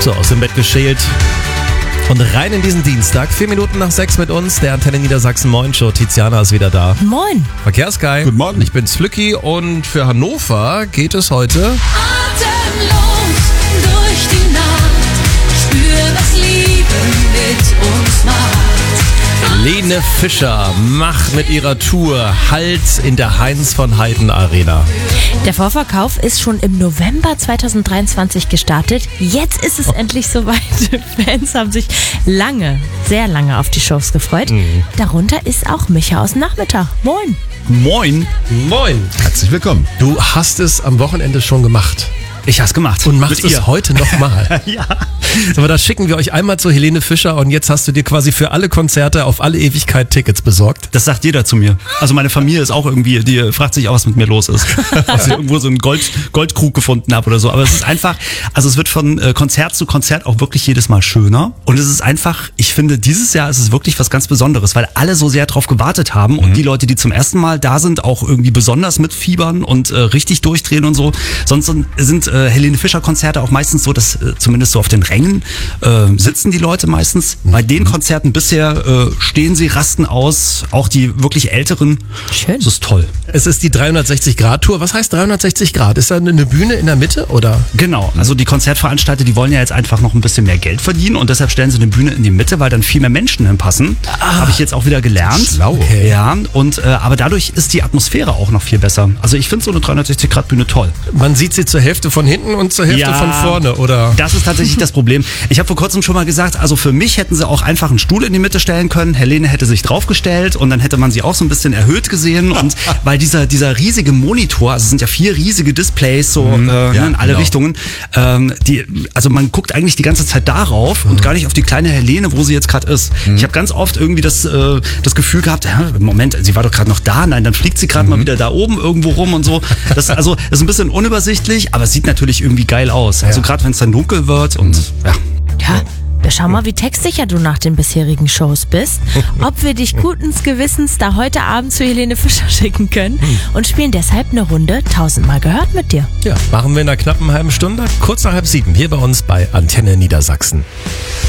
So, aus dem Bett geschält und rein in diesen Dienstag. 4 Minuten nach 6 mit uns, der Antenne Niedersachsen Moin Show. Tiziana ist wieder da. Moin. Verkehrsguy. Guten Morgen. Ich bin's Flücki und für Hannover geht es heute... Atemlos durch die Nacht, spür, was Liebe mit uns macht. Helene Fischer macht mit ihrer Tour Halt in der Heinz von Heiden Arena. Der Vorverkauf ist schon im November 2023 gestartet. Jetzt ist es endlich soweit. Fans haben sich lange, sehr lange auf die Shows gefreut. Darunter ist auch Micha aus dem Nachmittag. Moin. Moin. Moin. Herzlich willkommen. Du hast es am Wochenende schon gemacht. Ich hab's gemacht. Und machst es heute nochmal. Ja. Aber da schicken wir euch einmal zu Helene Fischer und jetzt hast du dir quasi für alle Konzerte auf alle Ewigkeit Tickets besorgt. Das sagt jeder zu mir. Also meine Familie ist auch irgendwie, die fragt sich auch, was mit mir los ist. Dass ich irgendwo so einen Goldkrug gefunden habe oder so. Aber es ist einfach, also es wird von Konzert zu Konzert auch wirklich jedes Mal schöner. Und es ist einfach, ich finde, dieses Jahr ist es wirklich was ganz Besonderes, weil alle so sehr drauf gewartet haben und die Leute, die zum ersten Mal da sind, auch irgendwie besonders mitfiebern und richtig durchdrehen und so. Sonst sind Helene Fischer Konzerte auch meistens so, dass zumindest so auf den Rängen sitzen die Leute meistens. Bei den Konzerten bisher stehen sie, rasten aus, auch die wirklich Älteren. Schön. Das ist toll. Es ist die 360-Grad-Tour. Was heißt 360 Grad? Ist da eine Bühne in der Mitte oder? Genau, also die Konzertveranstalter, die wollen ja jetzt einfach noch ein bisschen mehr Geld verdienen und deshalb stellen sie eine Bühne in die Mitte, weil dann viel mehr Menschen hinpassen. Habe ich jetzt auch wieder gelernt. Schlau. Okay. Ja, und aber dadurch ist die Atmosphäre auch noch viel besser. Also ich finde so eine 360-Grad-Bühne toll. Man sieht sie zur Hälfte von hinten und zur Hälfte von vorne, oder? Das ist tatsächlich das Problem. Ich habe vor kurzem schon mal gesagt, also für mich hätten sie auch einfach einen Stuhl in die Mitte stellen können. Helene hätte sich draufgestellt und dann hätte man sie auch so ein bisschen erhöht gesehen. Und weil dieser riesige Monitor, also es sind ja 4 riesige Displays so in alle Richtungen, also man guckt eigentlich die ganze Zeit darauf und gar nicht auf die kleine Helene, wo sie jetzt gerade ist. Ich habe ganz oft irgendwie das Gefühl gehabt, ja, Moment, sie war doch gerade noch da, nein, dann fliegt sie gerade mal wieder da oben irgendwo rum und so. Das ist ein bisschen unübersichtlich, aber es sieht natürlich irgendwie geil aus. Also gerade wenn es dann dunkel wird und ja. Ja, wir schauen mal, wie textsicher du nach den bisherigen Shows bist. Ob wir dich guten Gewissens da heute Abend zu Helene Fischer schicken können und spielen deshalb eine Runde 1000-mal gehört mit dir. Ja, machen wir in einer knappen halben Stunde, kurz nach 6:30, hier bei uns bei Antenne Niedersachsen.